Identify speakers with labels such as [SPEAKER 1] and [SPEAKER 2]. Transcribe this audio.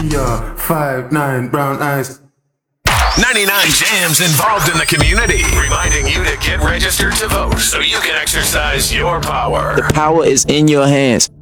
[SPEAKER 1] Yeah, 5'9", brown eyes.
[SPEAKER 2] 99 Jams involved in the community, reminding you to get registered to vote so you can exercise your power.
[SPEAKER 3] The power is in your hands.